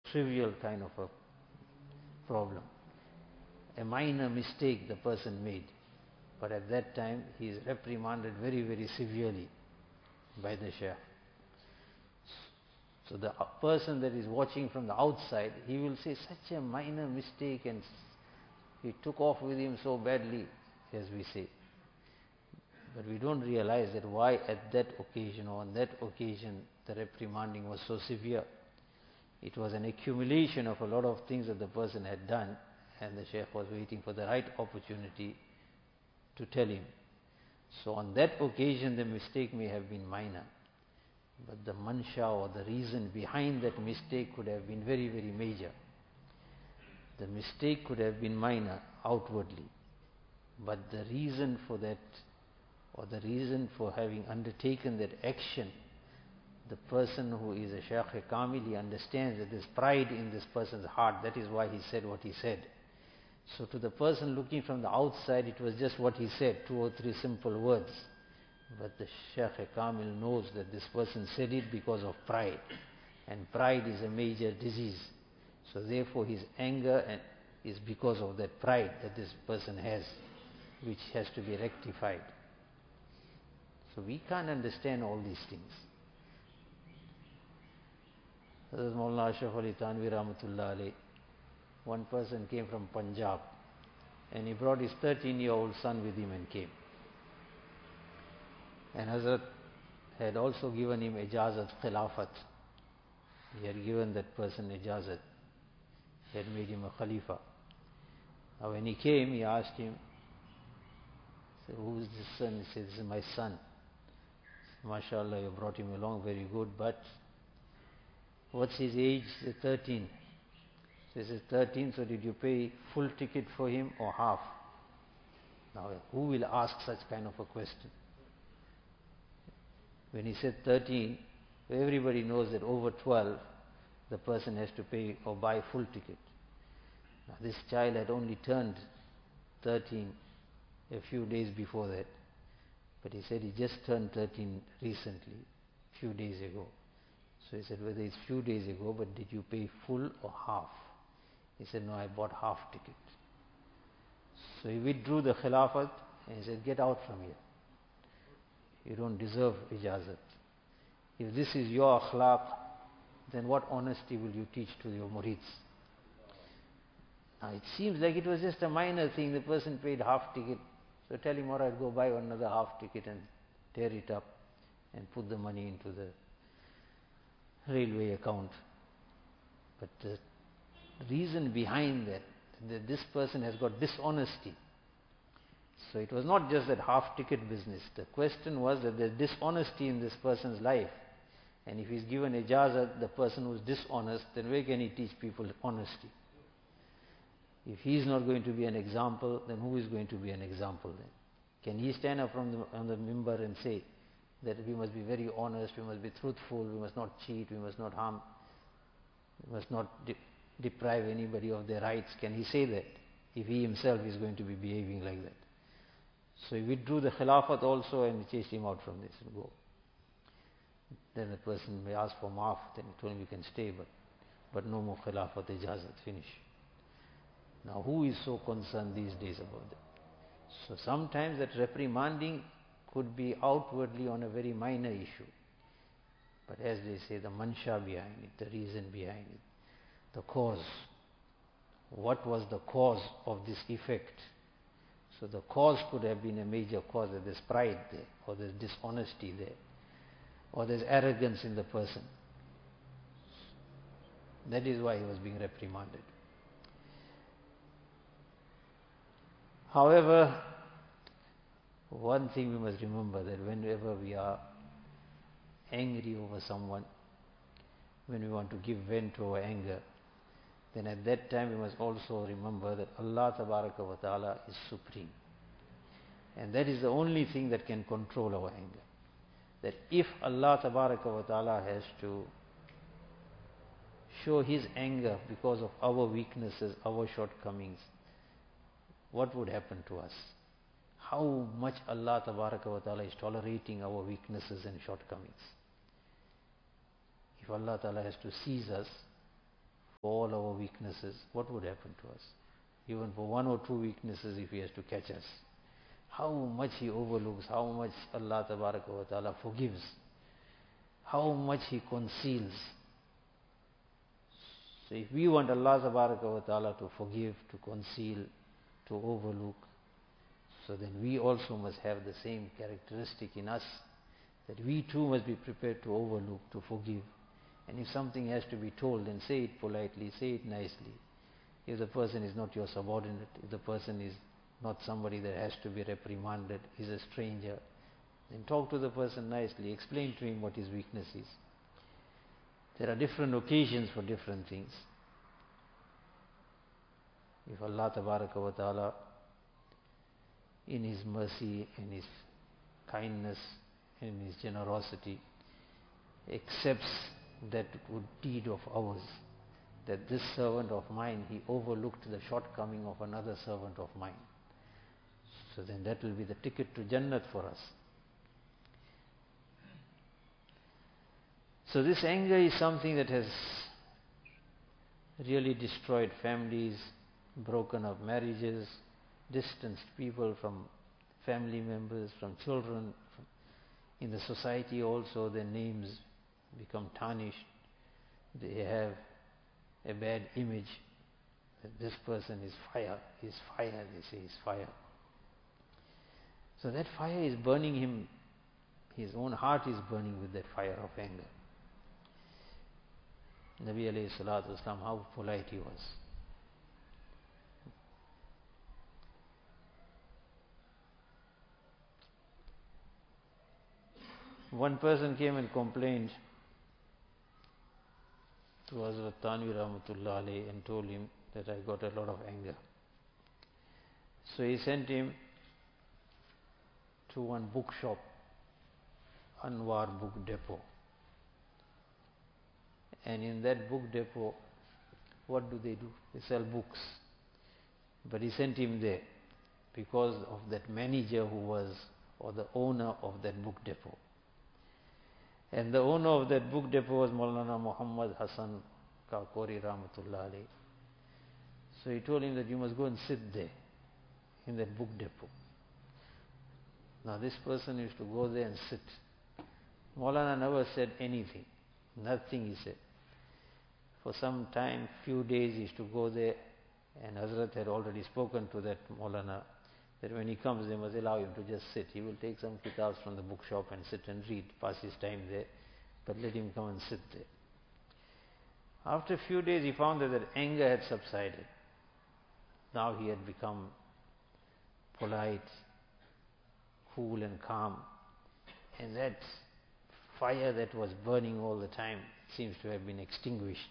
trivial kind of a problem. A minor mistake the person made. But at that time he is reprimanded very, very severely by the Shaykh. So the person that is watching from the outside, he will say such a minor mistake and he took off with him so badly, as we say. But we don't realize that why at that occasion or on that occasion the reprimanding was so severe. It was an accumulation of a lot of things that the person had done, and the Shaykh was waiting for the right opportunity to tell him. So on that occasion the mistake may have been minor, but the mansha or the reason behind that mistake could have been very, very major. The mistake could have been minor outwardly, but the reason for that, or the reason for having undertaken that action, the person who is a Shaykh Kamil, he understands that there's pride in this person's heart. That is why he said what he said. So to the person looking from the outside, it was just what he said, 2 or 3 simple words. But the Shaykh Kamil knows that this person said it because of pride. And pride is a major disease. So therefore his anger is because of that pride that this person has, which has to be rectified. So we can't understand all these things. Hazrat Maulana Ashraf Ali Thanvi Rahmatullah Alayh, one person came from Punjab and he brought his 13-year-old son with him and came. And Hazrat had also given him ijazat khilafat. He had given that person ijazat. He had made him a khalifa. Now when he came, he asked him, said, who is this son? He said, this is my son. MashaAllah, you brought him along, very good, but what's his age? He said, 13. So he says, 13, so did you pay full ticket for him or half? Now who will ask such kind of a question? When he said 13, everybody knows that over 12, the person has to pay or buy full ticket. Now this child had only turned 13 a few days before that. But he said he just turned 13 recently, few days ago. So he said, whether it's few days ago, but did you pay full or half? He said, no, I bought half ticket. So he withdrew the khilafat and he said, get out from here. You don't deserve ijazat. If this is your akhlaq, then what honesty will you teach to your murids? Now it seems like it was just a minor thing. The person paid half ticket. So tell him, alright, go buy another half ticket and tear it up and put the money into the railway account. But the reason behind that this person has got dishonesty. So it was not just that half ticket business. The question was that there's dishonesty in this person's life. And if he's given ijazat, the person who's dishonest, then where can he teach people honesty? If he's not going to be an example, then who is going to be an example then? Can he stand up on the mimbar and say that we must be very honest, we must be truthful, we must not cheat, we must not harm, we must not deprive anybody of their rights? Can he say that if he himself is going to be behaving like that? So he withdrew the khilafat also and chased him out from this and go. Then the person may ask for maaf, then he told him you can stay, but no more khilafat, ijazat, finish. Now who is so concerned these days about that? So sometimes that reprimanding could be outwardly on a very minor issue. But as they say, the mansha behind it, the reason behind it, the cause. What was the cause of this effect? So the cause could have been a major cause, that there's pride there, or there's dishonesty there, or there's arrogance in the person. That is why he was being reprimanded. However, one thing we must remember, that whenever we are angry over someone, when we want to give vent to our anger, then at that time we must also remember that Allah Tabaraka wa Ta'ala is supreme. And that is the only thing that can control our anger. That if Allah Tabaraka wa Ta'ala has to show His anger because of our weaknesses, our shortcomings, what would happen to us? How much Allah Tabaraka wa Ta'ala is tolerating our weaknesses and shortcomings. If Allah Ta'ala has to seize us all our weaknesses, what would happen to us? Even for one or two weaknesses, if He has to catch us, how much He overlooks, how much Allah Tabaraka wa Ta'ala forgives, how much He conceals. So if we want Allah Tabaraka wa Ta'ala to forgive, to conceal, to overlook, so then we also must have the same characteristic in us, that we too must be prepared to overlook, to forgive. And if something has to be told, then say it politely, say it nicely. If the person is not your subordinate, if the person is not somebody that has to be reprimanded, is a stranger, then talk to the person nicely, explain to him what his weakness is. There are different occasions for different things. If Allah Tabaraka wa Ta'ala, in His mercy, in His kindness, in His generosity, accepts that good deed of ours, that this servant of mine, he overlooked the shortcoming of another servant of mine, so then that will be the ticket to Jannat for us. So this anger is something that has really destroyed families, broken up marriages, distanced people from family members, from children. In the society also, their names become tarnished. They have a bad image that this person is fire, they say he's fire. So that fire is burning him, his own heart is burning with that fire of anger. Nabi alayhi salatu wasalam, how polite he was. One person came and complained to Hazrat Thanvi Rahmatullah alayhi and told him that I got a lot of anger. So he sent him to one bookshop, Anwar Book Depot. And in that book depot, what do? They sell books. But he sent him there because of that manager who was, or the owner of that book depot. And the owner of that book depot was Maulana Muhammad Hassan Kakori Rahmatullah alayhi. So he told him that you must go and sit there in that book depot. Now this person used to go there and sit. Maulana never said anything, nothing he said. For some time, few days he used to go there, and Hazrat had already spoken to that Maulana that when he comes they must allow him to just sit. He will take some kitabs from the bookshop and sit and read, pass his time there, but let him come and sit there. After a few days he found that anger had subsided. Now he had become polite, cool and calm, and that fire that was burning all the time seems to have been extinguished.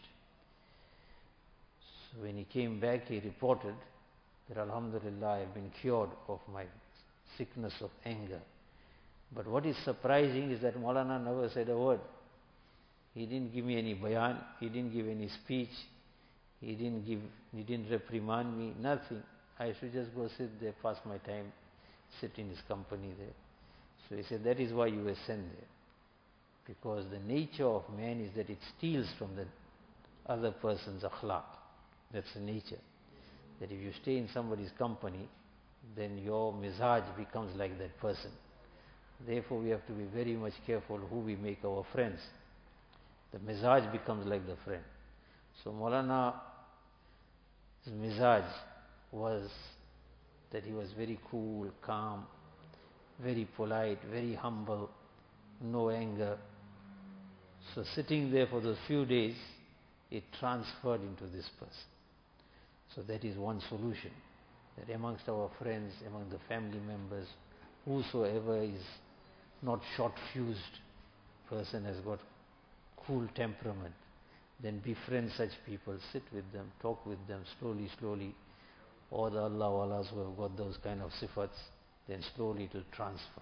So when he came back, he reported that Alhamdulillah, I have been cured of my sickness of anger. But what is surprising is that Maulana never said a word. He didn't give me any bayan, he didn't give any speech, he didn't reprimand me, nothing. I should just go sit there, pass my time, sit in his company there. So he said, that is why you were sent there. Because the nature of man is that it steals from the other person's akhlaq. That's the nature. That if you stay in somebody's company, then your mizaj becomes like that person. Therefore we have to be very much careful who we make our friends. The mizaj becomes like the friend. So Maulana's mizaj was that he was very cool, calm, very polite, very humble, no anger. So sitting there for those few days, it transferred into this person. So that is one solution, that amongst our friends, among the family members, whosoever is not short-fused, person has got cool temperament, then befriend such people, sit with them, talk with them slowly, or the Allah Walas who have got those kind of sifats, then slowly it will transfer.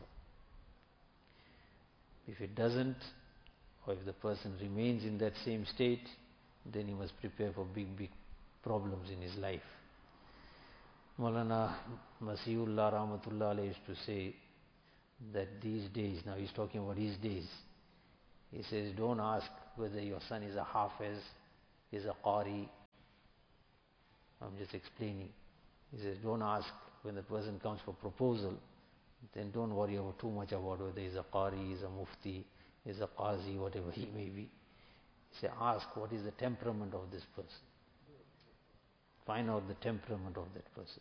If it doesn't, or if the person remains in that same state, then he must prepare for big problems in his life. Maulana Masihullah Rahmatullah alayhi used to say that these days, now he's talking about his days, he says, don't ask whether your son is a hafiz, is a qari. I'm just explaining. He says, don't ask when the person comes for proposal, then don't worry about too much about whether he's a qari, he's a mufti, he's a qazi, whatever he may be. Say, ask what is the temperament of this person. Find out the temperament of that person.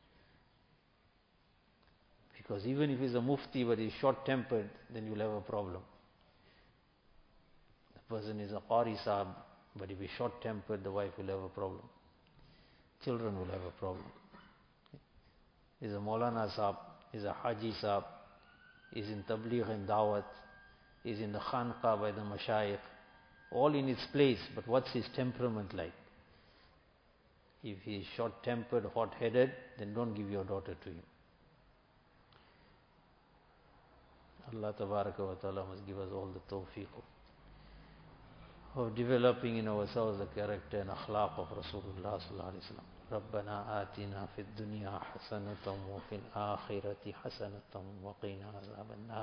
Because even if he's a mufti but he's short-tempered, then you'll have a problem. The person is a qari sahib, but if he's short-tempered, the wife will have a problem. Children will have a problem. He's a Maulana sahib, he's a Haji sahib, he's in Tabligh and Dawat, he's in the Khanqa by the Mashayikh, all in its place, but what's his temperament like? If he is short-tempered, hot-headed, then don't give your daughter to him. Allah Tabaraka wa Ta'ala must give us all the tawfiq of developing in ourselves the character and akhlaq of Rasulullah sallallahu alaihi wasallam. ربنا آتنا في الدنيا حسنة وفي الآخرة حسنة وقنا عذاب النار.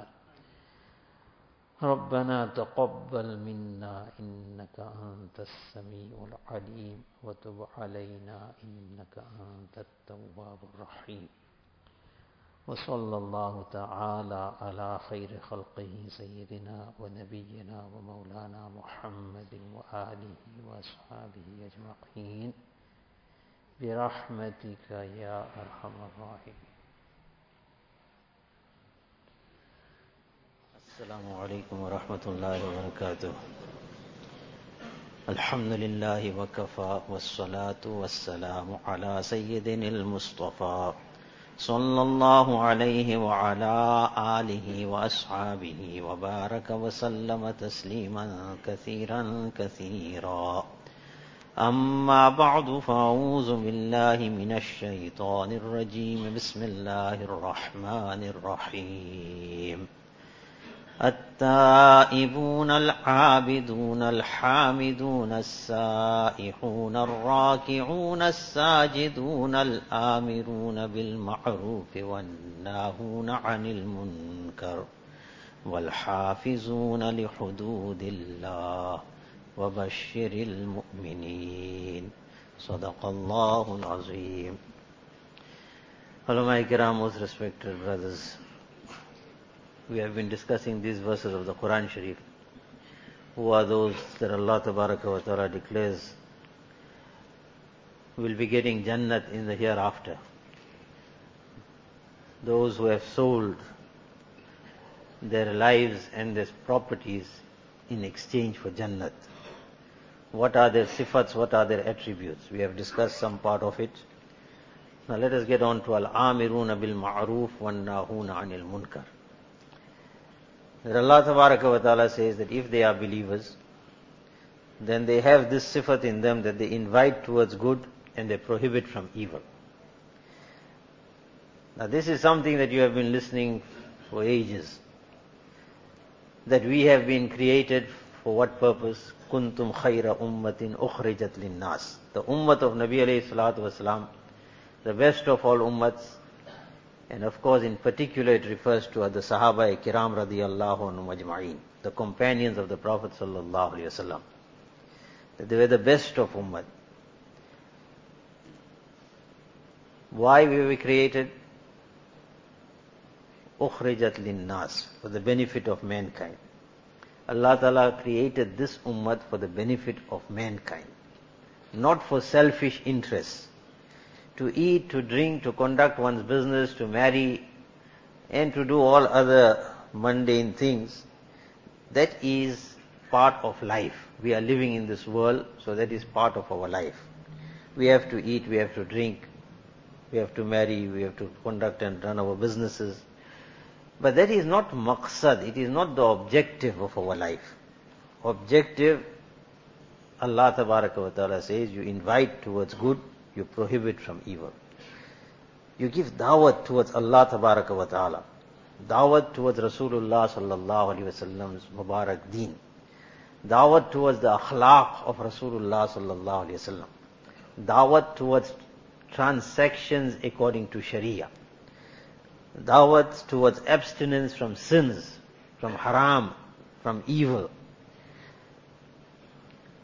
ربنا تقبل منا إنك أنت السميع العليم وتب علينا إنك أنت التواب الرحيم. وصلى الله تعالى على خير خلقه سيدنا ونبينا ومولانا محمد وآله وأصحابه أجمعين برحمتك يا أرحم الراحمين. السلام عليكم ورحمة الله وبركاته. الحمد لله وكفى والصلاة والسلام على سيدنا المصطفى صلى الله عليه وعلى آله وأصحابه وبارك وسلم تسليما كثيرا كثيرا. أما بعد فأعوذ بالله من الشيطان الرجيم. بسم الله الرحمن الرحيم. التائبون العابدون الحامدون السائحون الراكعون الساجدون الآمرون بالمعروف والناهون عن المنكر والحافظون لحدود الله وبشر المؤمنين. صدق الله العظيم. Ulama Ikram, most respected brothers, we have been discussing these verses of the Quran Sharif. Who are those that Allah Tabaraka wa Ta'ala declares will be getting Jannat in the hereafter? Those who have sold their lives and their properties in exchange for Jannat. What are their sifats, what are their attributes? We have discussed some part of it. Now let us get on to Al-Amiruna bil-Ma'ruf wan-Nahuna 'anil Munkar. That Allah Tabaraka wa Ta'ala says that if they are believers, then they have this sifat in them that they invite towards good and they prohibit from evil. Now this is something that you have been listening for ages. That we have been created for what purpose? Kuntum khayra ummatin ukhrijat linnas. The ummat of Nabi alayhi salatu wasalam, the best of all ummats. And of course, in particular, it refers to the Sahaba Kiram radiyallahu anhum ajma'in, the companions of the Prophet sallallahu alaihi wasallam. That they were the best of ummah. Why were we created? Ukhrijat linnas, for the benefit of mankind. Allah Ta'ala created this ummah for the benefit of mankind, not for selfish interests. To eat, to drink, to conduct one's business, to marry, and to do all other mundane things, that is part of life. We are living in this world, so that is part of our life. We have to eat, we have to drink, we have to marry, we have to conduct and run our businesses. But that is not maqsad, it is not the objective of our life. Objective, Allah Tabaraka wa Ta'ala says, you invite towards good, you prohibit from evil. You give da'wat towards Allah Tabaraka wa Ta'ala. Da'wat towards Rasulullah sallallahu alaihi wasallam's Mubarak deen. Da'wat towards the akhlaq of Rasulullah sallallahu alaihi wasallam. Da'wat towards transactions according to Sharia. Da'wat towards abstinence from sins, from haram, from evil.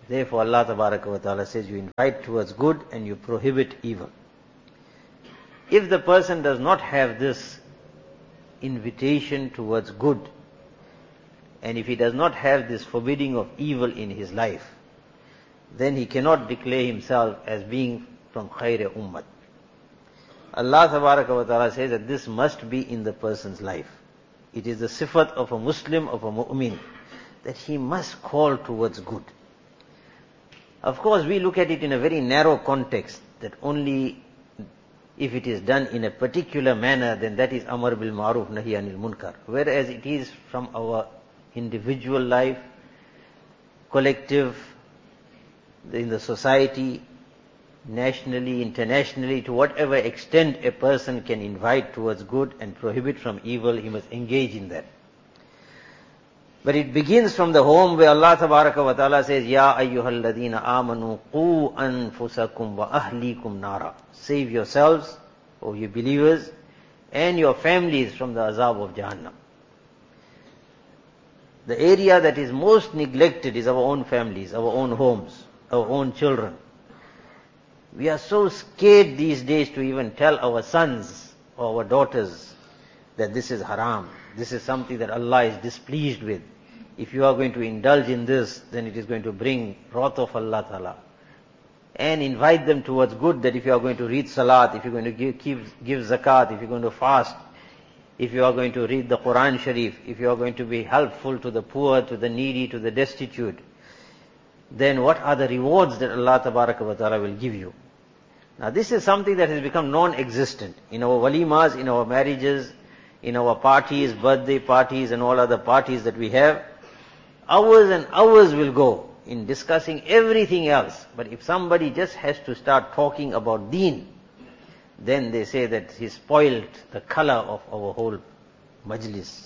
Therefore Allah Tabaraka wa Ta'ala says you invite towards good and you prohibit evil. If the person does not have this invitation towards good, and if he does not have this forbidding of evil in his life, then he cannot declare himself as being from Khair Ummat. Allah Tabaraka wa Ta'ala says that this must be in the person's life. It is the sifat of a Muslim, of a mu'min, that he must call towards good. Of course, we look at it in a very narrow context, that only if it is done in a particular manner, then that is Amar bil Ma'ruf Nahi Anil Munkar. Whereas it is from our individual life, collective, in the society, nationally, internationally, to whatever extent a person can invite towards good and prohibit from evil, he must engage in that. But it begins from the home where Allah Tabaraka wa Ta'ala says, Ya ayyuhal ladina amanu qu anfusakum wa ahlikum nara. Save yourselves, O you believers, and your families from the azab of Jahannam. The area that is most neglected is our own families, our own homes, our own children. We are so scared these days to even tell our sons or our daughters that this is haram. This is something that Allah is displeased with. If you are going to indulge in this, then it is going to bring wrath of Allah Ta'ala. And invite them towards good, that if you are going to read salat, if you are going to give zakat, if you are going to fast, if you are going to read the Quran Sharif, if you are going to be helpful to the poor, to the needy, to the destitute, then what are the rewards that Allah Tabaraka wa Ta'ala will give you? Now this is something that has become non-existent. In our walimas, in our marriages, in our parties, birthday parties and all other parties that we have, hours and hours will go in discussing everything else. But if somebody just has to start talking about deen, then they say that he spoiled the color of our whole majlis,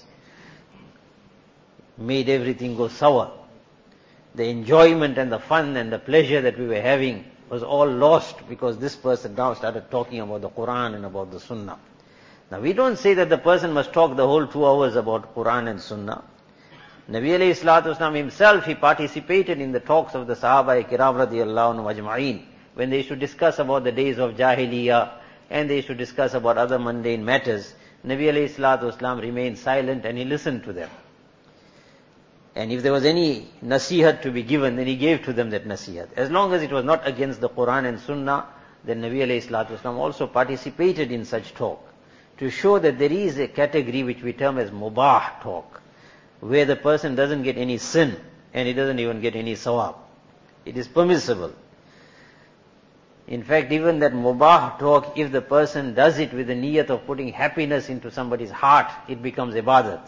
made everything go sour. The enjoyment and the fun and the pleasure that we were having was all lost because this person now started talking about the Quran and about the Sunnah. Now we don't say that the person must talk the whole 2 hours about Quran and Sunnah. Nabi alayhi salatu wasalam himself, he participated in the talks of the Sahaba Kiram radiyallahu anhum ajma'in, when they used to discuss about the days of Jahiliyyah and they used to discuss about other mundane matters. Nabi alayhi salatu wasalam remained silent and he listened to them. And if there was any nasihat to be given, then he gave to them that nasihat. As long as it was not against the Quran and Sunnah, then Nabi alayhi salatu wasalam also participated in such talk, to show that there is a category which we term as mubah talk, where the person doesn't get any sin and he doesn't even get any sawab. It is permissible. In fact, even that mubah talk, if the person does it with the niyat of putting happiness into somebody's heart, it becomes ibadat.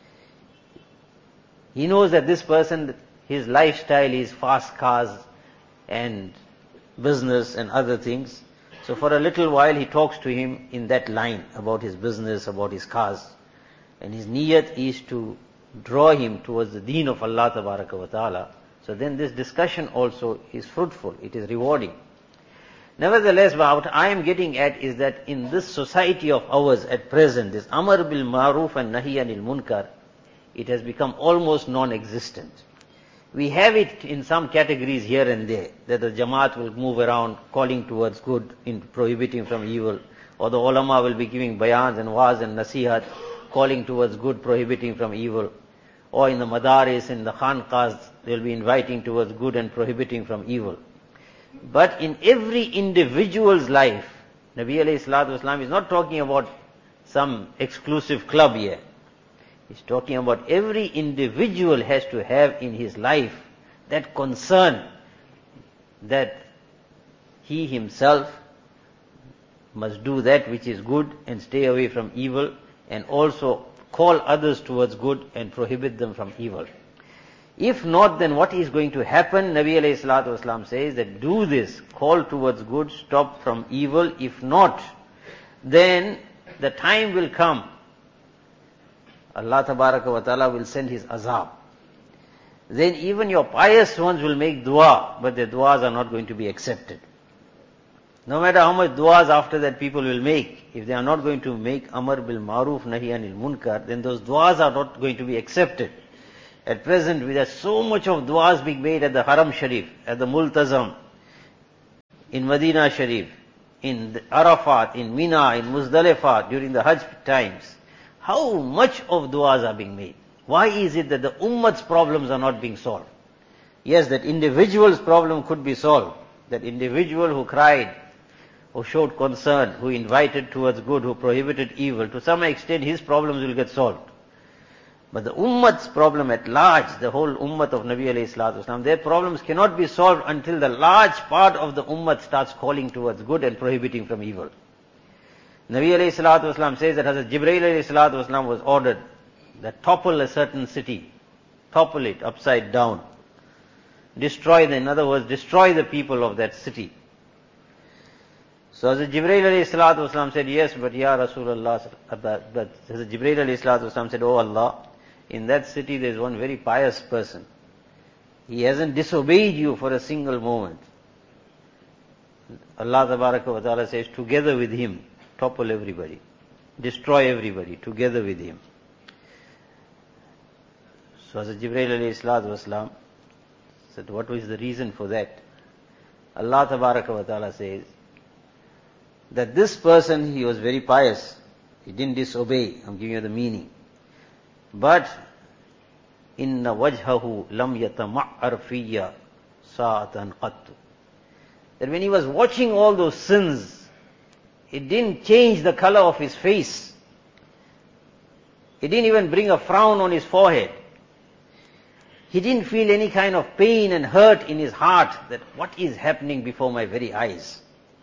He knows that this person, his lifestyle is fast cars and business and other things. So for a little while he talks to him in that line about his business, about his cars. And his niyat is to draw him towards the deen of Allah Tabaraka wa Ta'ala. So then this discussion also is fruitful, it is rewarding. Nevertheless, what I am getting at is that in this society of ours at present, this Amar bil Ma'ruf and Nahi Anil Munkar, it has become almost non-existent. We have it in some categories here and there, that the Jamaat will move around calling towards good, in prohibiting from evil, or the ulama will be giving bayans and waz and nasihat, calling towards good, prohibiting from evil, or in the madaris and the khanqahs, they will be inviting towards good and prohibiting from evil. But in every individual's life, Nabi alayhi salatu wasalam is not talking about some exclusive club here. He's talking about every individual has to have in his life that concern that he himself must do that which is good and stay away from evil, and also call others towards good and prohibit them from evil. If not, then what is going to happen? Nabi alayhi salatu wasalam says that do this, call towards good, stop from evil. If not, then the time will come, Allah Tabaraka wa Ta'ala will send His azab. Then even your pious ones will make dua, but their duas are not going to be accepted. No matter how much duas after that people will make, if they are not going to make Amar bil Ma'ruf Nahi Anil Munkar, then those duas are not going to be accepted. At present, there are so much of du'as being made at the Haram Sharif, at the Multazam, in Medina Sharif, in Arafat, in Mina, in Muzdalifah, during the Hajj times. How much of du'as are being made? Why is it that the Ummah's problems are not being solved? Yes, that individual's problem could be solved. That individual who cried, who showed concern, who invited towards good, who prohibited evil, to some extent his problems will get solved. But the Ummah's problem at large, the whole Ummah of Nabi alayhi salatu wasalam, their problems cannot be solved until the large part of the Ummah starts calling towards good and prohibiting from evil. Nabi alayhi salatu wasalam says that Hazrat Jibreel alayhi salatu wasalam was ordered that topple a certain city, topple it upside down, destroy them, in other words, destroy the people of that city. So Hazrat Jibreel alayhi salatu wasalam said, yes, but Ya Rasulullah, but Hazrat Jibreel alayhi salatu wasalam said, oh Allah, in that city there is one very pious person. He hasn't disobeyed you for a single moment. Allah Tabaraka wa Ta'ala says, together with him, topple everybody, destroy everybody, together with him. So Hazrat Jibreel alayhi salatu wasalam said, what was the reason for that? Allah Tabaraka wa Ta'ala says, that this person, he was very pious, he didn't disobey. I'm giving you the meaning. But inna wajhahu lam yatama'ar fiyya sa'atan qattu. That when he was watching all those sins, it didn't change the color of his face. It didn't even bring a frown on his forehead. He didn't feel any kind of pain and hurt in his heart that what is happening before my very eyes.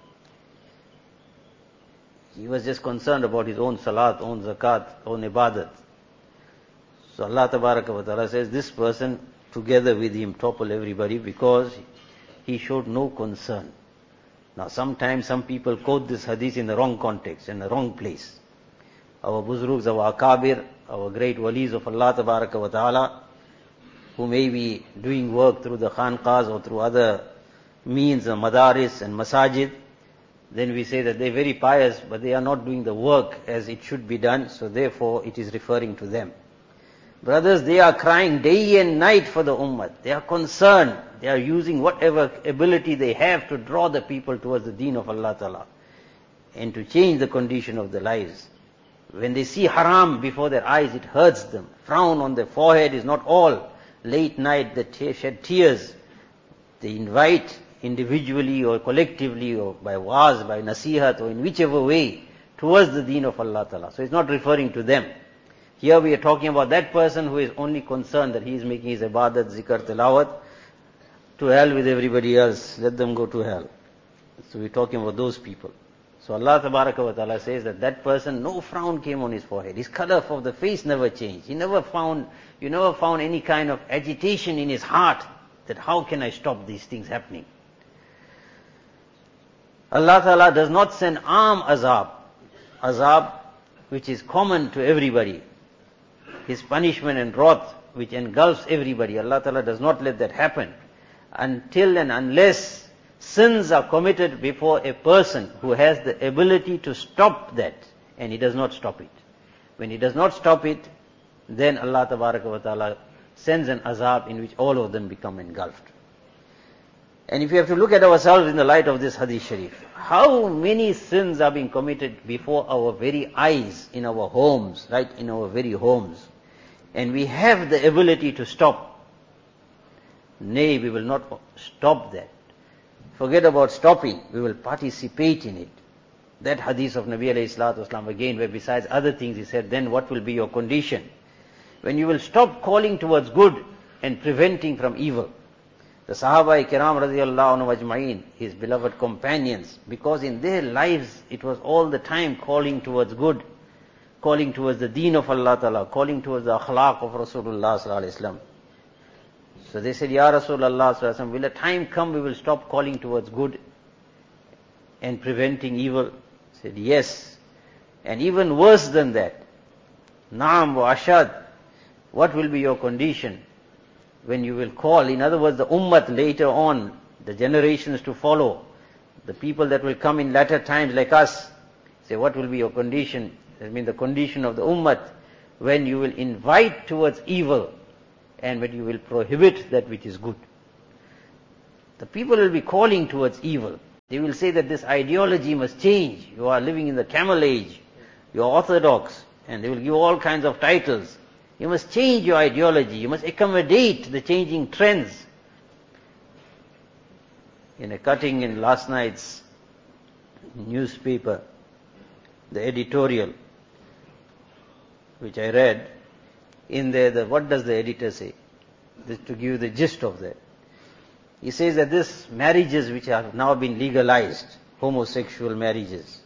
He was just concerned about his own salat, own zakat, own ibadat. So Allah Tabaraka wa Ta'ala says, this person, together with him, topple everybody because he showed no concern. Now sometimes some people quote this hadith in the wrong context, in the wrong place. Our buzrugs, our akabir, our great walis of Allah Tabaraka wa Ta'ala, who may be doing work through the khanqahs or through other means, madaris and masajid, then we say that they're very pious, but they are not doing the work as it should be done, so therefore it is referring to them. Brothers, they are crying day and night for the ummah. They are concerned. They are using whatever ability they have to draw the people towards the deen of Allah Ta'ala and to change the condition of their lives. When they see haram before their eyes, it hurts them. Frown on their forehead is not all. Late night they shed tears. They invite individually or collectively or by waz, by nasihat or in whichever way towards the deen of Allah Ta'ala. So it's not referring to them. Here we are talking about that person who is only concerned that he is making his ibadat, zikr, tilawat. To hell with everybody else. Let them go to hell. So we're talking about those people. So Allah Tabaraka wa Ta'ala says that that person, no frown came on his forehead. His color of the face never changed. You never found any kind of agitation in his heart that how can I stop these things happening. Allah Ta'ala does not send arm azab which is common to everybody. His punishment and wrath which engulfs everybody. Allah Ta'ala does not let that happen until and unless sins are committed before a person who has the ability to stop that, and he does not stop it. When he does not stop it, then Allah Tabaraka wa Ta'ala sends an azab in which all of them become engulfed. And if you have to look at ourselves in the light of this hadith sharif, how many sins are being committed before our very eyes in our homes, right in our very homes, and we have the ability to stop. Nay, we will not stop that. Forget about stopping, we will participate in it. That hadith of Nabi alayhi salatu wasalam again, where besides other things he said, then what will be your condition? When you will stop calling towards good and preventing from evil. The Sahaba Kiram radiyallahu anhu ajma'in, his beloved companions, because in their lives it was all the time calling towards good, calling towards the deen of Allah Ta'ala, calling towards the akhlaq of Rasulullah sallallahu alayhi wasallam. So they said, Ya Rasulullah sallallahu alayhi wasallam, will a time come we will stop calling towards good and preventing evil? He said, yes. And even worse than that, Naam wa ashad, what will be your condition when you will call? In other words, the ummat later on, the generations to follow, the people that will come in latter times like us, say, what will be your condition? That means the condition of the ummat when you will invite towards evil and when you will prohibit that which is good. The people will be calling towards evil. They will say that this ideology must change. You are living in the camel age. You are orthodox. And they will give all kinds of titles. You must change your ideology. You must accommodate the changing trends. In a cutting in last night's newspaper, the editorial, which I read, in there, what does the editor say? This, to give you the gist of that. He says that these marriages which have now been legalized, homosexual marriages,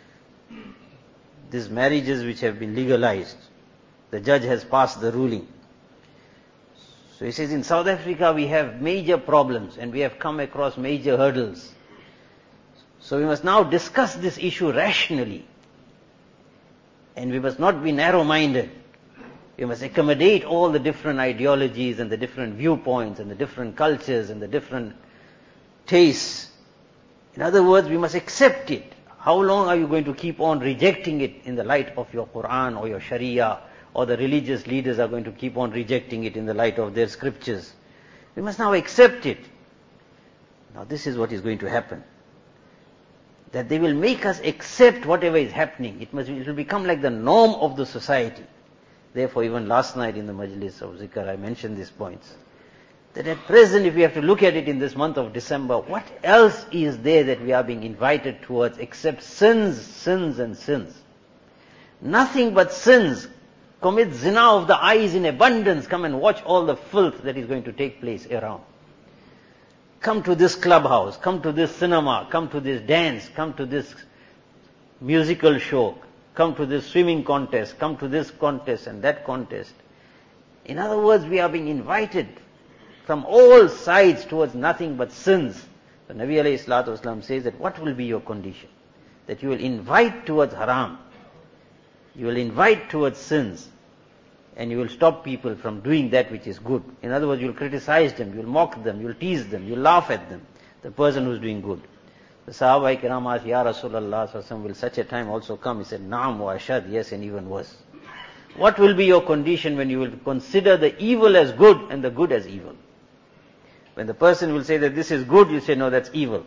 these marriages which have been legalized, the judge has passed the ruling. So he says in South Africa we have major problems and we have come across major hurdles. So we must now discuss this issue rationally. And we must not be narrow-minded. We must accommodate all the different ideologies and the different viewpoints and the different cultures and the different tastes. In other words, we must accept it. How long are you going to keep on rejecting it in the light of your Quran or your Sharia, or the religious leaders are going to keep on rejecting it in the light of their scriptures? We must now accept it. Now this is what is going to happen. That they will make us accept whatever is happening. It will become like the norm of the society. Therefore, even last night in the Majlis of Zikr, I mentioned these points. That at present, if we have to look at it in this month of December, what else is there that we are being invited towards except sins, sins and sins? Nothing but sins. Commit zina of the eyes in abundance. Come and watch all the filth that is going to take place around. Come to this clubhouse, come to this cinema, come to this dance, come to this musical show, come to this swimming contest, come to this contest and that contest. In other words, we are being invited from all sides towards nothing but sins. The Nabi alayhi salatu wasalam says that what will be your condition? That you will invite towards haram. You will invite towards sins. And you will stop people from doing that which is good. In other words, you will criticize them, you will mock them, you will tease them, you will laugh at them, the person who is doing good. The Sahaba Kiram asked, Ya Rasulullah, will such a time also come? He said, Naam wa ashad, yes, and even worse. What will be your condition when you will consider the evil as good and the good as evil? When the person will say that this is good, you say, no, that's evil.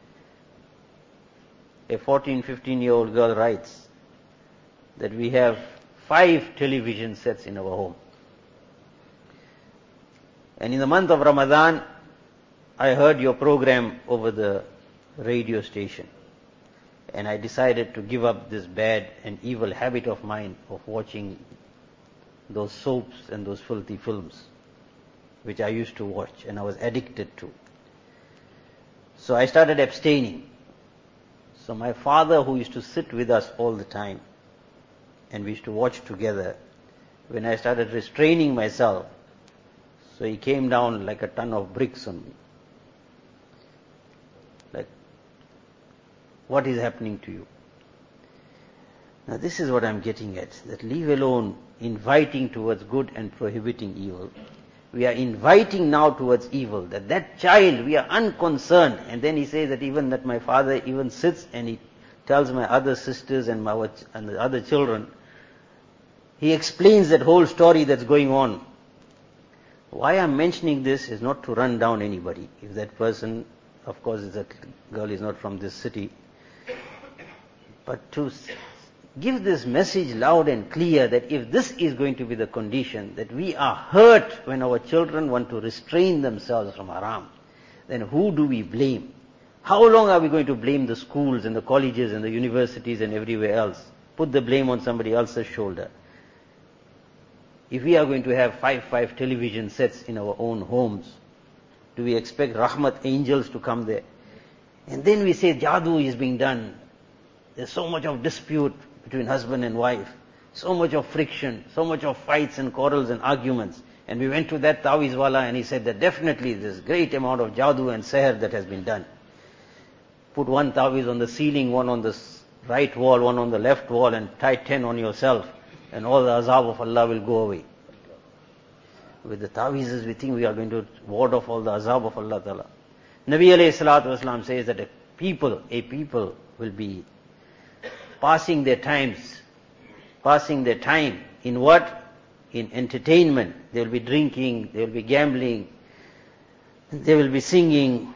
A 14, 15-year-old girl writes that we have 5 television sets in our home. And in the month of Ramadan, I heard your program over the radio station. And I decided to give up this bad and evil habit of mine of watching those soaps and those filthy films, which I used to watch and I was addicted to. So I started abstaining. So my father, who used to sit with us all the time, and we used to watch together, when I started restraining myself, so he came down like a ton of bricks on me. Like, what is happening to you? Now this is what I'm getting at, that leave alone inviting towards good and prohibiting evil. We are inviting now towards evil, that child, we are unconcerned. And then he says that even that my father even sits and he tells my other sisters and the other children, he explains that whole story that's going on. Why I'm mentioning this is not to run down anybody. If that person, of course, that girl is not from this city, but to give this message loud and clear that if this is going to be the condition, that we are hurt when our children want to restrain themselves from haram, then who do we blame? How long are we going to blame the schools and the colleges and the universities and everywhere else? Put the blame on somebody else's shoulder. If we are going to have 5 television sets in our own homes, do we expect rahmat angels to come there? And then we say jadoo is being done. There's so much of dispute between husband and wife, so much of friction, so much of fights and quarrels and arguments. And we went to that Tawiz wala and he said that definitely there's great amount of jadoo and seher that has been done. Put one Tawiz on the ceiling, one on the right wall, one on the left wall, and tie 10 on yourself, and all the azab of Allah will go away. With the Tawizes, we think we are going to ward off all the azab of Allah Ta'ala. Nabi alayhi salatu wasalam says that a people will be passing their time in what? in entertainment. They will be drinking, they will be gambling, they will be singing,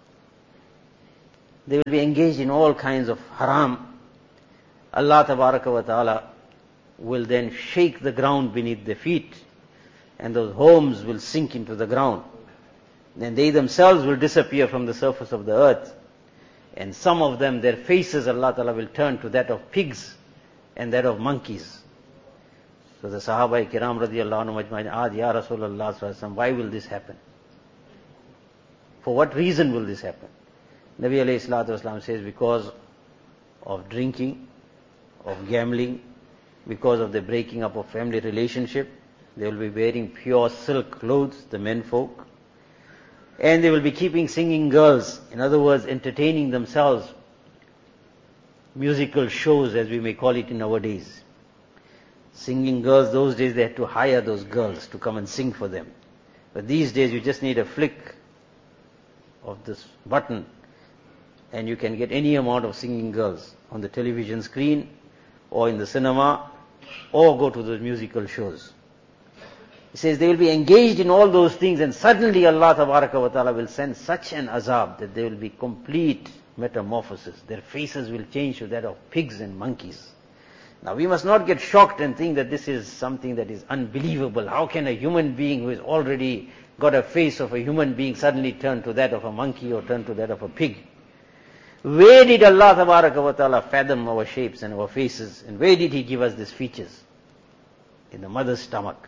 they will be engaged in all kinds of haram. Allah Tabaraka wa Ta'ala will then shake the ground beneath their feet, and those homes will sink into the ground. Then they themselves will disappear from the surface of the earth. And some of them, their faces, Allah Ta'ala will turn to that of pigs and that of monkeys. So the Sahaba Kiram radiallahu anhu majma'in asked, Ya Rasulullah sallallahu alaihi wasallam, why will this happen? For what reason will this happen? Nabi alayhi salatu wasallam says, because of drinking, of gambling, because of the breaking up of family relationship. They will be wearing pure silk clothes, the men folk. And they will be keeping singing girls. In other words, entertaining themselves. Musical shows, as we may call it in nowadays. Singing girls, those days they had to hire those girls to come and sing for them. But these days you just need a flick of this button and you can get any amount of singing girls on the television screen or in the cinema or go to those musical shows. He says they will be engaged in all those things, and suddenly Allah Tabaraka wa Ta'ala will send such an azab that there will be complete metamorphosis. Their faces will change to that of pigs and monkeys. Now we must not get shocked and think that this is something that is unbelievable. How can a human being who has already got a face of a human being suddenly turn to that of a monkey or turn to that of a pig? Where did Allah Tabaraka wa Ta'ala fathom our shapes and our faces? And where did He give us these features? In the mother's stomach.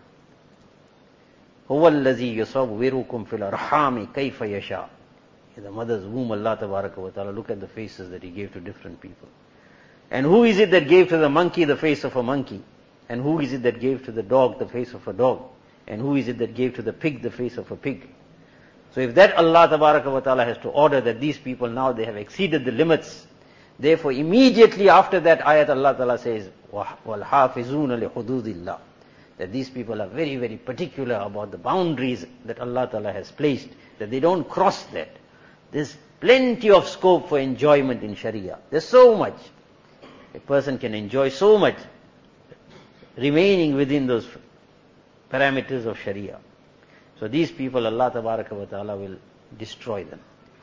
هُوَ الَّذِي يُصَوِّرُكُمْ فِي الْأَرْحَامِ كَيْفَ يَشَاءُ. In the mother's womb, Allah Tabaraka wa Ta'ala, look at the faces that He gave to different people. And who is it that gave to the monkey the face of a monkey? And who is it that gave to the dog the face of a dog? And who is it that gave to the pig the face of a pig? So if that Allah Tabaraka wa Ta'ala has to order that these people now they have exceeded the limits, therefore immediately after that ayat Allah Ta'ala says, وَالْحَافِظُونَ لِحُدُودِ اللَّهِ, that these people are very, very particular about the boundaries that Allah Ta'ala has placed, that they don't cross that. There's plenty of scope for enjoyment in Sharia. There's so much. A person can enjoy so much remaining within those parameters of Sharia. So these people, Allah Tabaraka wa Ta'ala will destroy them.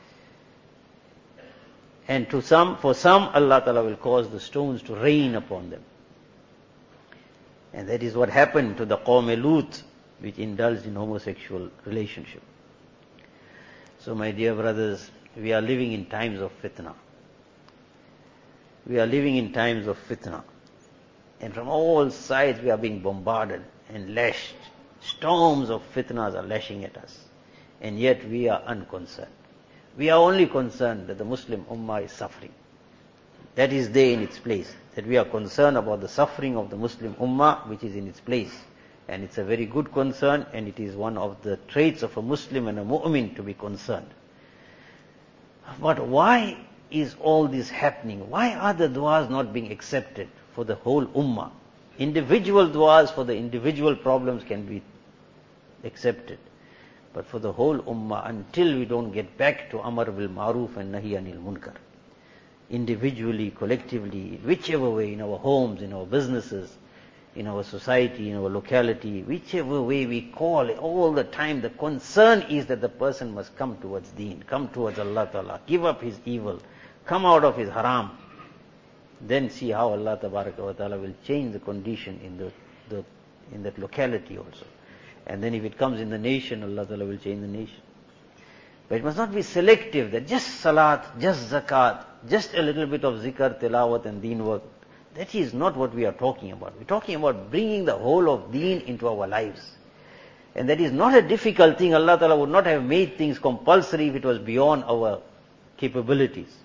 And for some, Allah Ta'ala will cause the stones to rain upon them. And that is what happened to the Qawm Lut, which indulged in homosexual relationship. So my dear brothers, we are living in times of fitna. We are living in times of fitna. And from all sides we are being bombarded and lashed. Storms of fitnas are lashing at us. And yet we are unconcerned. We are only concerned that the Muslim Ummah is suffering. That is there in its place. That we are concerned about the suffering of the Muslim Ummah, which is in its place. And it's a very good concern, and it is one of the traits of a Muslim and a mu'min to be concerned. But why is all this happening? Why are the du'as not being accepted for the whole Ummah? Individual du'as for the individual problems can be accepted. But for the whole Ummah, until we don't get back to Amar bil Ma'ruf and Nahi anil Munkar, individually, collectively, whichever way, in our homes, in our businesses, in our society, in our locality, whichever way we call it, all the time the concern is that the person must come towards deen, come towards Allah Ta'ala, give up his evil, come out of his haram. Then see how Allah Tabaraka wa Ta'ala will change the condition in that locality also. And then if it comes in the nation, Allah Ta'ala will change the nation. But it must not be selective, that just salat, just zakat, just a little bit of zikr, tilawat and deen work. That is not what we are talking about. We're talking about bringing the whole of deen into our lives. And that is not a difficult thing. Allah Ta'ala would not have made things compulsory if it was beyond our capabilities.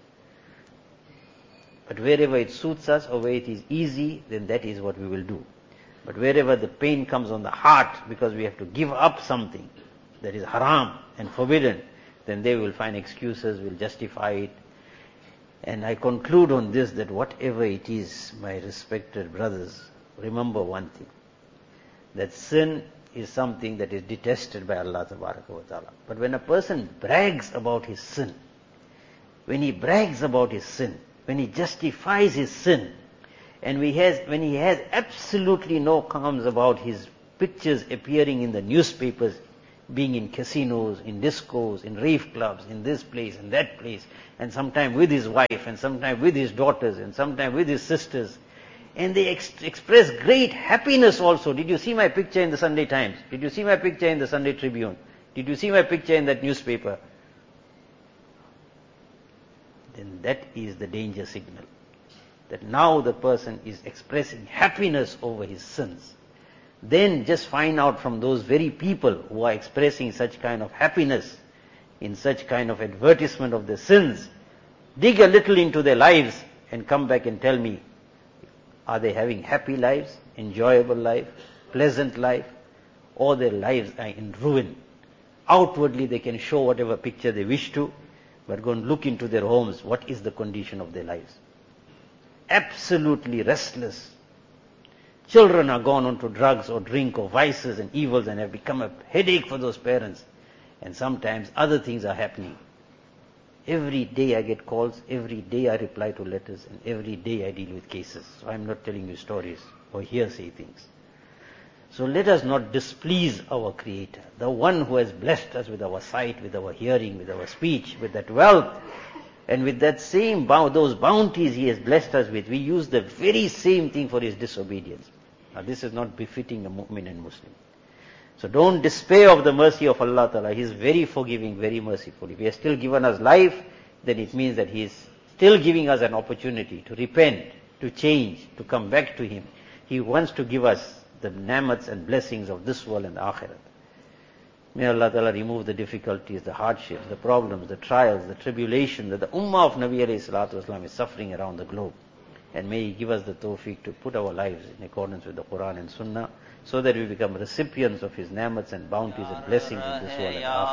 But wherever it suits us or where it is easy, then that is what we will do. But wherever the pain comes on the heart because we have to give up something that is haram and forbidden, then they will find excuses, will justify it. And I conclude on this, that whatever it is, my respected brothers, remember one thing, that sin is something that is detested by Allah Tabaraka wa Ta'ala. But when a person brags about his sin, when he brags about his sin, when he justifies his sin, and when he has absolutely no qualms about his pictures appearing in the newspapers, being in casinos, in discos, in rave clubs, in this place and that place, and sometime with his wife, and sometime with his daughters, and sometime with his sisters. And they express great happiness also. Did you see my picture in the Sunday Times? Did you see my picture in the Sunday Tribune? Did you see my picture in that newspaper? Then that is the danger signal. That now the person is expressing happiness over his sins. Then just find out from those very people who are expressing such kind of happiness in such kind of advertisement of their sins, dig a little into their lives and come back and tell me, are they having happy lives, enjoyable life, pleasant life, or their lives are in ruin? Outwardly they can show whatever picture they wish to, but go and look into their homes, what is the condition of their lives? Absolutely restless. Children are gone on to drugs or drink or vices and evils and have become a headache for those parents. And sometimes other things are happening. Every day I get calls, every day I reply to letters, and every day I deal with cases. So I'm not telling you stories or hearsay things. So let us not displease our Creator, the one who has blessed us with our sight, with our hearing, with our speech, with that wealth, and with that same those bounties He has blessed us with. We use the very same thing for His disobedience. Now this is not befitting a mu'min and Muslim. So don't despair of the mercy of Allah Ta'ala. He is very forgiving, very merciful. If He has still given us life, then it means that He is still giving us an opportunity to repent, to change, to come back to Him. He wants to give us the ni'mats and blessings of this world and the akhirat. May Allah Ta'ala remove the difficulties, the hardships, the problems, the trials, the tribulation that the ummah of Nabi alayhi salatu wasalam is suffering around the globe. And may He give us the tawfiq to put our lives in accordance with the Quran and Sunnah, so that we become recipients of His ni'mats and bounties and blessings in this world and the akhirat.